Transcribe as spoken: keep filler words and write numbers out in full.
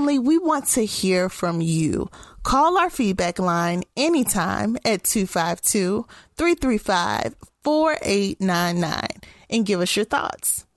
family, we want to hear from you. Call our feedback line anytime at two five two, three three five, four eight nine nine and give us your thoughts.